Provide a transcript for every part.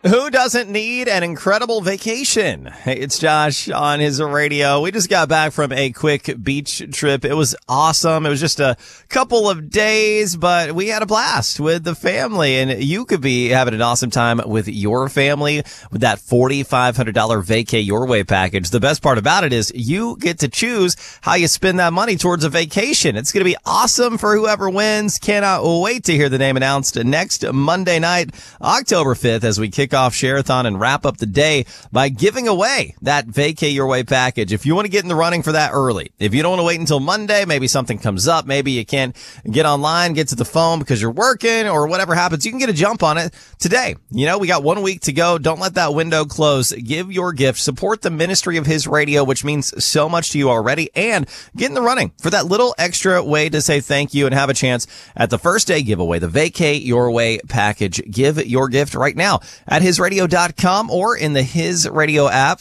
Who doesn't need an incredible vacation? Hey, it's Josh on his radio. We just got back from a quick beach trip. It was awesome. It was just a couple of days, but we had a blast with the family, and you could be having an awesome time with your family with that $4,500 Vacay Your Way package. The best part about it is you get to choose how you spend that money towards a vacation. It's going to be awesome for whoever wins. Cannot wait to hear the name announced next Monday night, October 5th, as we kick off Share-a-thon and wrap up the day by giving away that Vacay Your Way package. If you want to get in the running for that early, if you don't want to wait until Monday, maybe something comes up, maybe you can't get online, get to the phone because you're working or whatever happens, you can get a jump on it today. You know, we got 1 week to go. Don't let that window close. Give your gift. Support the ministry of His Radio, which means so much to you already, and get in the running for that little extra way to say thank you and have a chance at the first day giveaway, the Vacay Your Way package. Give your gift right now at hisradio.com or in the His Radio app.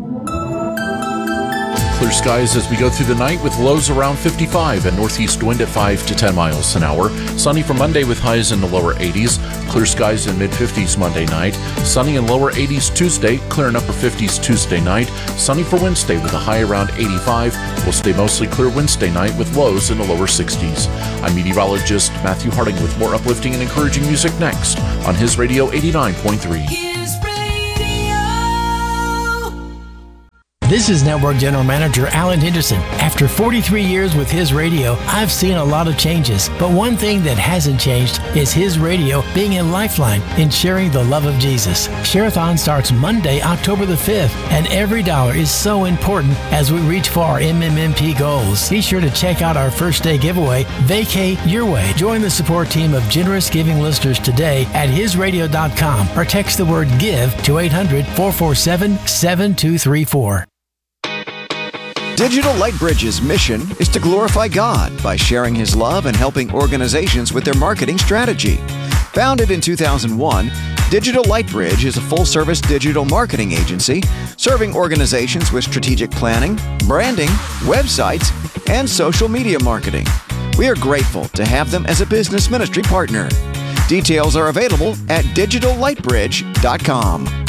Clear skies as we go through the night with lows around 55 and northeast wind at 5 to 10 miles an hour. Sunny for Monday with highs in the lower 80s. Clear skies in mid-50s Monday night. Sunny in lower 80s Tuesday. Clear in upper 50s Tuesday night. Sunny for Wednesday with a high around 85. We'll stay mostly clear Wednesday night with lows in the lower 60s. I'm meteorologist Matthew Harding with more uplifting and encouraging music next on His Radio 89.3. This is Network General Manager Alan Henderson. After 43 years with His Radio, I've seen a lot of changes. But one thing that hasn't changed is His Radio being a lifeline in sharing the love of Jesus. Share-a-thon starts Monday, October the 5th, and every dollar is so important as we reach for our MMMP goals. Be sure to check out our first day giveaway, Vacay Your Way. Join the support team of generous giving listeners today at hisradio.com or text the word GIVE to 800-447-7234. Digital Light Bridge's mission is to glorify God by sharing His love and helping organizations with their marketing strategy. Founded in 2001, Digital Light Bridge is a full-service digital marketing agency serving organizations with strategic planning, branding, websites, and social media marketing. We are grateful to have them as a business ministry partner. Details are available at digitallightbridge.com.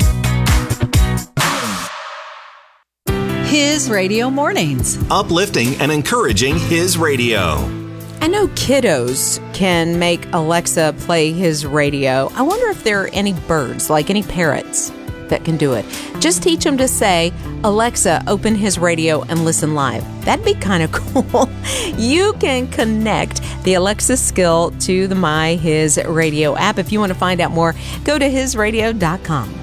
His Radio Mornings. Uplifting and encouraging His Radio. I know kiddos can make Alexa play His Radio. I wonder if there are any birds, like any parrots, that can do it. Just teach them to say, Alexa, open His Radio and listen live. That'd be kind of cool. You can connect the Alexa skill to the My His Radio app. If you want to find out more, go to hisradio.com.